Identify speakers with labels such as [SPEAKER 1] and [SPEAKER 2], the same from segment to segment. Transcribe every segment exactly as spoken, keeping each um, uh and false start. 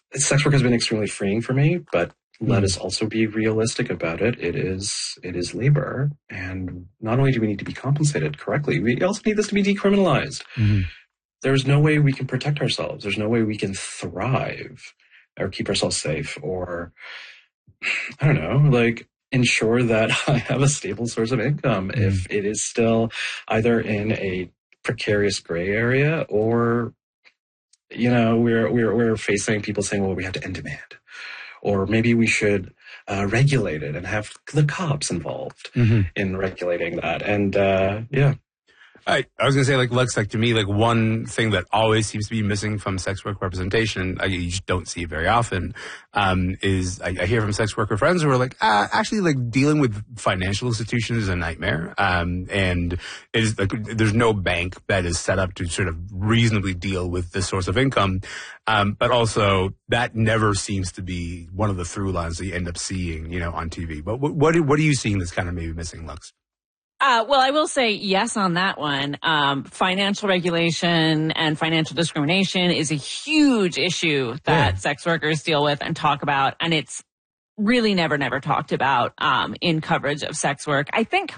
[SPEAKER 1] sex work has been extremely freeing for me, but let
[SPEAKER 2] mm.
[SPEAKER 1] us also be realistic about it. It is it is labor, and not only do we need to be compensated correctly, we also need this to be decriminalized.
[SPEAKER 2] Mm-hmm.
[SPEAKER 1] There's no way we can protect ourselves. There's no way we can thrive or keep ourselves safe or, I don't know, like ensure that I have a stable source of income mm-hmm. if it is still either in a precarious gray area or, you know, we're, we're, we're facing people saying, well, we have to end demand. Or maybe we should uh, regulate it and have the cops involved mm-hmm. in regulating that. And uh, yeah.
[SPEAKER 2] I, I was going to say, like, Lux, like, to me, like, one thing that always seems to be missing from sex work representation, I, you just don't see it very often, um, is I, I hear from sex worker friends who are like, ah, actually, like, dealing with financial institutions is a nightmare. Um, and it is, like, there's no bank that is set up to sort of reasonably deal with this source of income. Um, but also, that never seems to be one of the through lines that you end up seeing, you know, on T V. But what, what, are, what are you seeing that's kind of maybe missing, Lux?
[SPEAKER 3] Uh, well, I will say yes on that one. Um, financial regulation and financial discrimination is a huge issue that yeah. sex workers deal with and talk about. And it's really never, never talked about, um, in coverage of sex work. I think,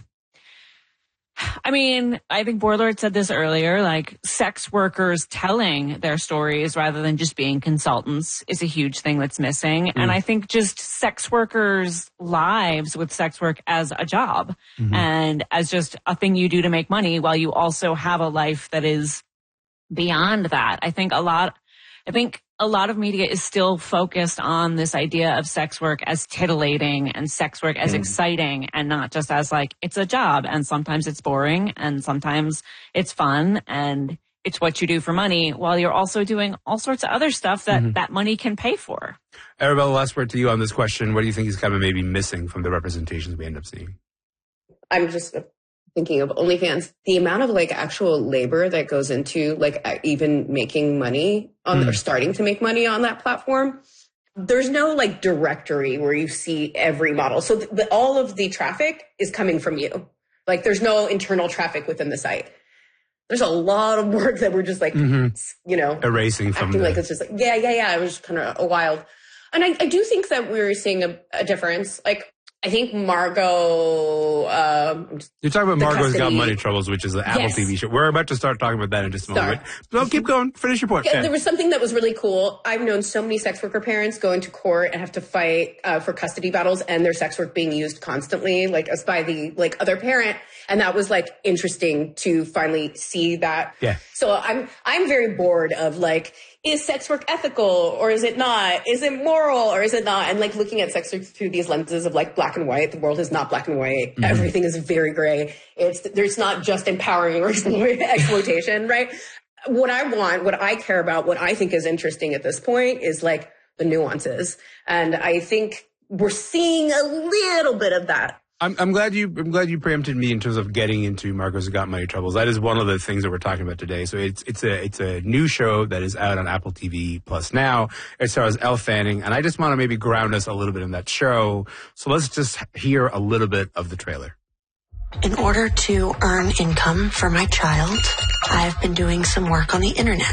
[SPEAKER 3] I mean, I think Boarlord said this earlier, like sex workers telling their stories rather than just being consultants is a huge thing that's missing. Mm. And I think just sex workers' lives with sex work as a job mm-hmm. and as just a thing you do to make money while you also have a life that is beyond that. I think a lot, I think a lot of media is still focused on this idea of sex work as titillating and sex work as mm. exciting and not just as like, it's a job and sometimes it's boring and sometimes it's fun and it's what you do for money while you're also doing all sorts of other stuff that mm-hmm. that money can pay for.
[SPEAKER 2] Arabella, last word to you on this question. What do you think is kind of maybe missing from the representations we end up seeing?
[SPEAKER 4] I'm just thinking of OnlyFans, the amount of like actual labor that goes into like even making money on mm. or starting to make money on that platform. There's no like directory where you see every model. So the, all of the traffic is coming from you. Like there's no internal traffic within the site. There's a lot of work that we're just like, mm-hmm. you know,
[SPEAKER 2] erasing from
[SPEAKER 4] acting
[SPEAKER 2] the...
[SPEAKER 4] like it's just like, yeah, yeah, yeah. It was just kind of a wild. And I, I do think that we're seeing a, a difference. Like, I think Margot... Um,
[SPEAKER 2] You're talking about Margot's
[SPEAKER 4] custody.
[SPEAKER 2] Got Money Troubles, which is an Apple
[SPEAKER 4] yes.
[SPEAKER 2] T V show. We're about to start talking about that in just a moment. No, keep going. Finish your point.
[SPEAKER 4] Yeah, there was something that was really cool. I've known so many sex worker parents go into court and have to fight uh, for custody battles and their sex work being used constantly, like as by the like other parent. And that was like interesting to finally see that.
[SPEAKER 2] Yeah.
[SPEAKER 4] So I'm I'm very bored of like, is sex work ethical or is it not? Is it moral or is it not? And like looking at sex work through these lenses of like black and white. The world is not black and white. Mm-hmm. Everything is very gray. It's there's not just empowering or exploitation, right? What I want, what I care about, what I think is interesting at this point is like the nuances. And I think we're seeing a little bit of that.
[SPEAKER 2] I'm, I'm glad you, I'm glad you preempted me in terms of getting into Margot's Got Money Troubles. That is one of the things that we're talking about today. So it's, it's a, it's a new show that is out on Apple T V Plus now. It stars Elle Fanning, and I just want to maybe ground us a little bit in that show. So let's just hear a little bit of the trailer.
[SPEAKER 5] In order to earn income for my child, I've been doing some work on the internet.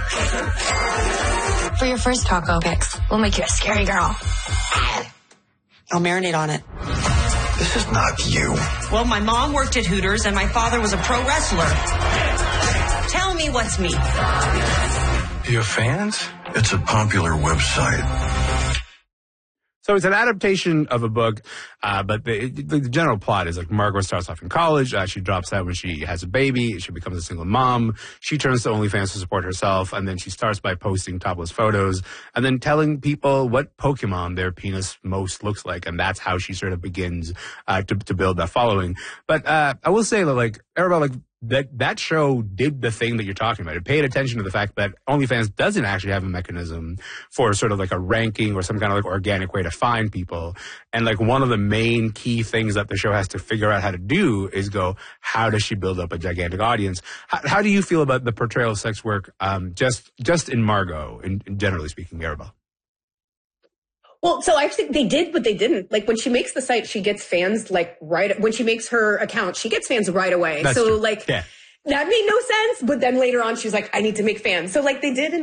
[SPEAKER 6] For your first taco pics, we'll make you a scary girl.
[SPEAKER 5] I'll marinate on it.
[SPEAKER 7] This is not you.
[SPEAKER 8] Well, my mom worked at Hooters and my father was a pro wrestler. Tell me what's me.
[SPEAKER 7] You have fans? It's a popular website.
[SPEAKER 2] So it's an adaptation of a book, uh, but the, the, the general plot is like Margot starts off in college. Uh, she drops out when she has a baby. She becomes a single mom. She turns to OnlyFans to support herself, and then she starts by posting topless photos and then telling people what Pokemon their penis most looks like, and that's how she sort of begins uh, to, to build that following. But uh, I will say that, like, Arabella, like, that that show did the thing that you're talking about. It paid attention to the fact that OnlyFans doesn't actually have a mechanism for sort of like a ranking or some kind of like organic way to find people. And like one of the main key things that the show has to figure out how to do is go, how does she build up a gigantic audience? How, how do you feel about the portrayal of sex work um, just just in Margot, in, in generally speaking, Arabella?
[SPEAKER 4] Well, so actually they did, but they didn't. Like when she makes the site, she gets fans like right when she makes her account, she gets fans right away.
[SPEAKER 2] That's
[SPEAKER 4] so
[SPEAKER 2] true.
[SPEAKER 4] like
[SPEAKER 2] yeah.
[SPEAKER 4] that made no sense. But then later on, she was like, I need to make fans. So like they did.